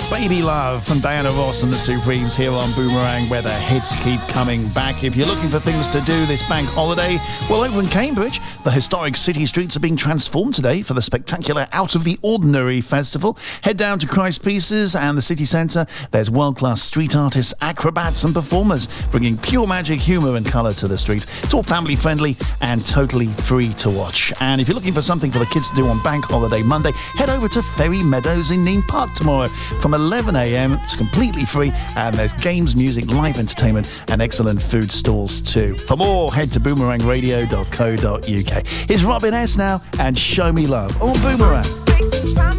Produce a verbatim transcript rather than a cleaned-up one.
Baby Love from Diana Ross and the Supremes here on Boomerang, where the hits keep coming back. If you're looking for things to do this bank holiday, well, over in Cambridge, the historic city streets are being transformed today for the spectacular Out of the Ordinary Festival. Head down to Christ Pieces and the city centre. There's world-class street artists, acrobats and performers bringing pure magic, humour and colour to the streets. It's all family-friendly and totally free to watch. And if you're looking for something for the kids to do on Bank Holiday Monday, head over to Ferry Meadows in Neen Park tomorrow from eleven a.m. It's completely free, and there's games, music, live entertainment and excellent food stalls too. For more, head to boomerang radio dot co dot uk. Here's Robin S now and Show Me Love on Boomerang.